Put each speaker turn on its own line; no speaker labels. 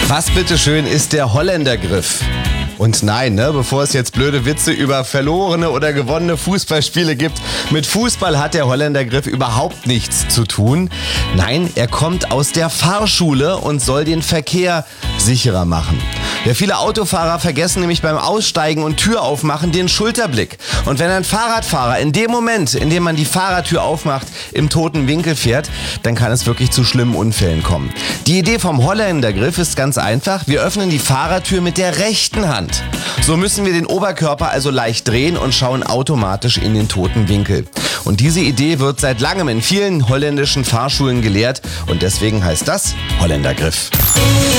Was bitteschön ist der Holländergriff? Und nein, bevor es jetzt blöde Witze über verlorene oder gewonnene Fußballspiele gibt, mit Fußball hat der Holländergriff überhaupt nichts zu tun. Nein, er kommt aus der Fahrschule und soll den Verkehr sicherer machen. Ja, viele Autofahrer vergessen nämlich beim Aussteigen und Tür aufmachen den Schulterblick. Und wenn ein Fahrradfahrer in dem Moment, in dem man die Fahrertür aufmacht, im toten Winkel fährt, dann kann es wirklich zu schlimmen Unfällen kommen. Die Idee vom Holländergriff ist ganz einfach. Wir öffnen die Fahrertür mit der rechten Hand. So müssen wir den Oberkörper also leicht drehen und schauen automatisch in den toten Winkel. Und diese Idee wird seit langem in vielen holländischen Fahrschulen gelehrt und deswegen heißt das Holländergriff.